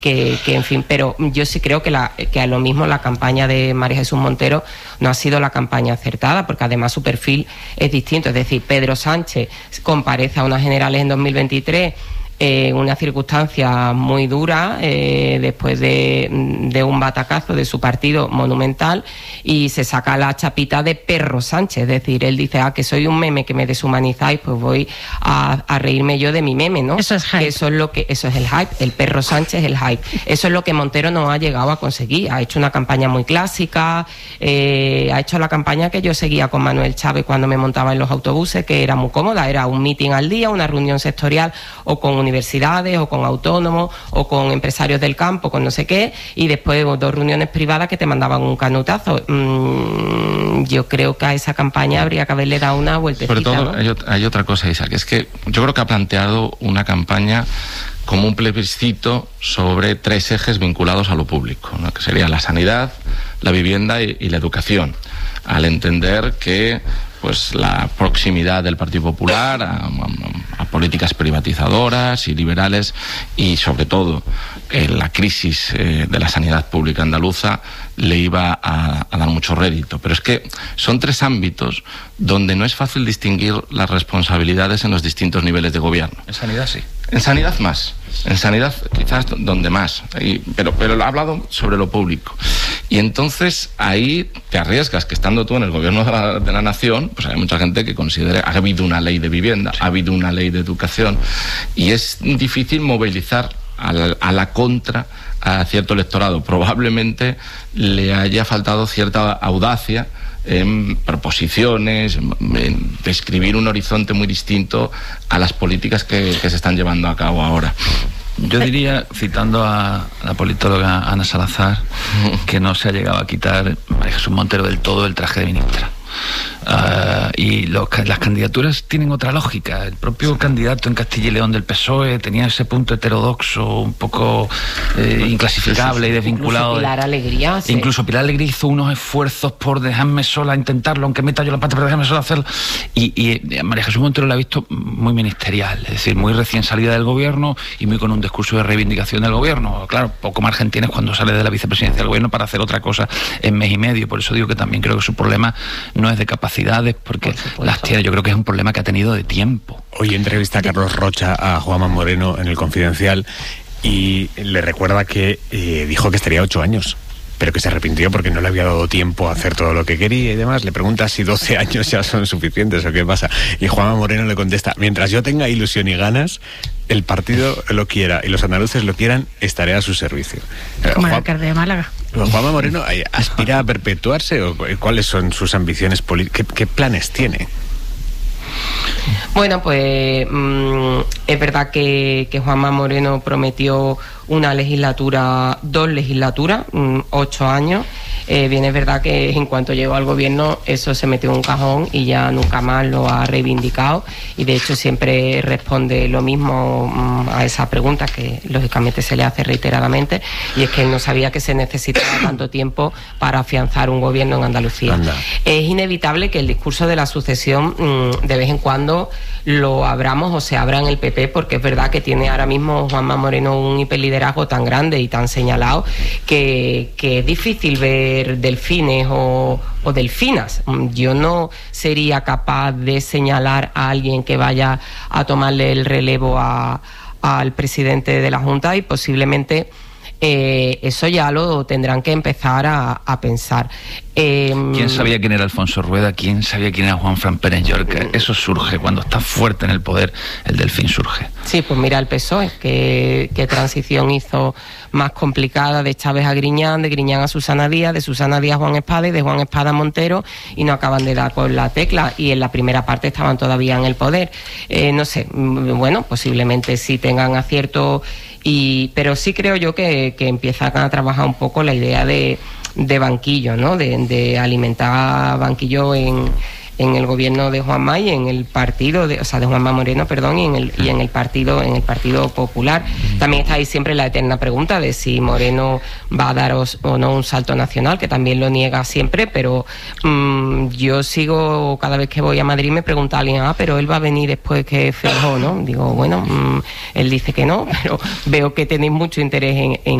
en fin, pero yo sí creo que a lo mismo la campaña de María Jesús Montero no ha sido la campaña acertada, porque además su perfil es distinto. Es decir, Pedro Sánchez comparece a unas generales en 2023 una circunstancia muy dura, después de un batacazo de su partido monumental, y se saca la chapita de Perro Sánchez. Es decir, él dice, que soy un meme, que me deshumanizáis, pues voy a reírme yo de mi meme, ¿no? Eso es hype. Eso es el hype, el Perro Sánchez es el hype. Eso es lo que Montero no ha llegado a conseguir. Ha hecho una campaña muy clásica, ha hecho la campaña que yo seguía con Manuel Chávez cuando me montaba en los autobuses, que era muy cómoda, era un meeting al día, una reunión sectorial, o con universidades, o con autónomos, o con empresarios del campo, con no sé qué, y después 2 reuniones privadas que te mandaban un canutazo. Yo creo que a esa campaña habría que haberle dado una vueltecita. Sobre todo, ¿no? Hay otra cosa, Isa, que es que yo creo que ha planteado una campaña como un plebiscito sobre 3 ejes vinculados a lo público, ¿no? Que sería la sanidad, la vivienda y la educación, al entender que pues la proximidad del Partido Popular a políticas privatizadoras y liberales, y sobre todo la crisis de la sanidad pública andaluza, le iba a dar mucho rédito. Pero es que son 3 ámbitos donde no es fácil distinguir las responsabilidades en los distintos niveles de gobierno. En sanidad sí. En sanidad más. En sanidad quizás donde más. Pero ha hablado sobre lo público. Y entonces ahí te arriesgas que, estando tú en el gobierno de la nación, pues hay mucha gente que considera, ha habido una ley de vivienda, ha habido una ley de educación, y es difícil movilizar a la contra a cierto electorado. Probablemente le haya faltado cierta audacia en proposiciones, en describir un horizonte muy distinto a las políticas que se están llevando a cabo ahora. Yo diría, citando a la politóloga Ana Salazar, que no se ha llegado a quitar María Jesús Montero del todo el traje de ministra. Y las candidaturas tienen otra lógica. El propio candidato en Castilla y León del PSOE tenía ese punto heterodoxo, un poco inclasificable y desvinculado. Incluso Pilar Alegría. Sí. Incluso Pilar Alegría hizo unos esfuerzos por dejarme sola intentarlo, aunque meta yo la pata, pero dejarme sola hacerlo. Y María Jesús Montero la ha visto muy ministerial, es decir, muy recién salida del gobierno y muy con un discurso de reivindicación del gobierno. Claro, poco margen tienes cuando sale de la vicepresidencia del gobierno para hacer otra cosa en mes y medio. Por eso digo que también creo que su problema no es de capacidades, porque las tiene. Yo creo que es un problema que ha tenido de tiempo. Hoy entrevista a Carlos Rocha a Juanma Moreno en El Confidencial, y le recuerda que dijo que estaría 8 años, pero que se arrepintió porque no le había dado tiempo a hacer todo lo que quería y demás. Le pregunta si 12 años ya son suficientes o qué pasa, y Juanma Moreno le contesta: mientras yo tenga ilusión y ganas, el partido lo quiera y los andaluces lo quieran, estaré a su servicio. Como el alcalde de Málaga. ¿Juanma Moreno aspira a perpetuarse, o cuáles son sus ambiciones políticas? ¿Qué planes tiene? Bueno, pues es verdad que Juanma Moreno prometió una legislatura, 2 legislaturas, 8 años. Bien, es verdad que en cuanto llegó al gobierno eso se metió en un cajón y ya nunca más lo ha reivindicado, y de hecho siempre responde lo mismo a esa pregunta que lógicamente se le hace reiteradamente, y es que él no sabía que se necesitaba tanto tiempo para afianzar un gobierno en Andalucía. Es inevitable que el discurso de la sucesión de vez en cuando lo abramos o se abra en el PP, porque es verdad que tiene ahora mismo Juanma Moreno un hiperliderazgo tan grande y tan señalado que es difícil ver delfines o delfinas. Yo no sería capaz de señalar a alguien que vaya a tomarle el relevo al presidente de la Junta, y posiblemente eso ya lo tendrán que empezar a pensar. ¿Quién sabía quién era Alfonso Rueda? ¿Quién sabía quién era Juanfran Pérez Llorca? Eso surge cuando está fuerte en el poder, el delfín surge. Sí, pues mira el PSOE, qué transición hizo más complicada, de Chávez a Griñán, de Griñán a Susana Díaz, de Susana Díaz a Juan Espada y de Juan Espada a Montero, y no acaban de dar con la tecla, y en la primera parte estaban todavía en el poder. No sé, bueno, posiblemente sí tengan acierto, pero sí creo yo que empiezan a trabajar un poco la idea de banquillo, ¿no? De alimentar banquillo en en el gobierno de Juanma y en el partido de Juanma Moreno, perdón, y en el Partido Popular. También está ahí siempre la eterna pregunta de si Moreno va a dar o no un salto nacional, que también lo niega siempre, pero yo sigo, cada vez que voy a Madrid me pregunta alguien, pero él va a venir después que Feijóo, ¿no? Digo, bueno, él dice que no, pero veo que tenéis mucho interés en